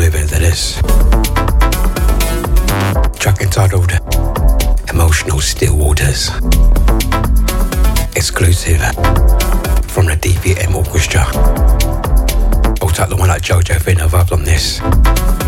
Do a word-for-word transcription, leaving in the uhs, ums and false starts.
a bit of this. Track entitled Emotional Still Waters. Exclusive from the D P M Orchestra. I'll take the one that Jojo Finn have on this.